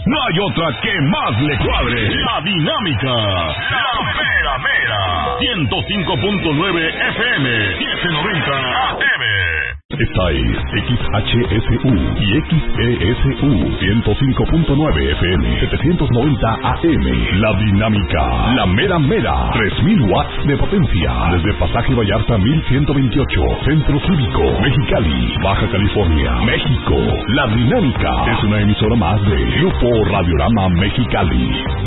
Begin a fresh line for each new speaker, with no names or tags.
No hay otra que más le cuadre. La Dinámica. La mera mera. 105.9 FM. 790 AM. Esta es XHSU y XESU 105.9 FM 790 AM. La Dinámica, la mera mera, 3000 watts de potencia. Desde Pasaje Vallarta 1128, Centro Cívico, Mexicali, Baja California, México. La Dinámica es una emisora más de Grupo Radiorama Mexicali.